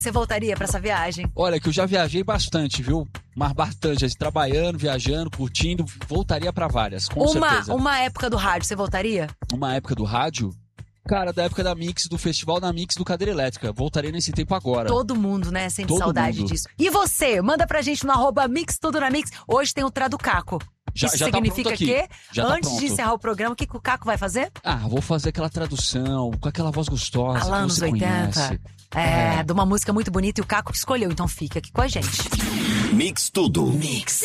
Você voltaria pra essa viagem? Olha, que eu já viajei bastante, viu? Mas bastante, assim, trabalhando, viajando, curtindo, voltaria pra várias, com certeza. Uma época do rádio, você voltaria? Uma época do rádio? Cara, da época da Mix, do festival da Mix do Cadeira Elétrica. Voltaria nesse tempo agora. Todo mundo, né? Sente Todo saudade mundo. disso. E você? Manda pra gente no @Mix Tudo na Mix. Hoje tem o Traducaco. Já Isso tá significa pronto aqui. que, Já tá antes de pronto. encerrar o programa, o que o Caco vai fazer? Vou fazer aquela tradução, com aquela voz gostosa Lá que nos você 80. conhece. De uma música muito bonita e o Caco que escolheu. Então fica aqui com a gente. Mix Tudo. Mix.